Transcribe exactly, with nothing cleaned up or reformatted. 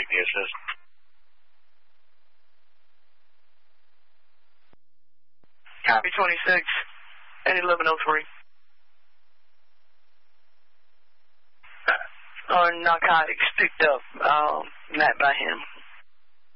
need the assist. Copy twenty-six, and eleven oh three. On narcotics picked up, um, not by him.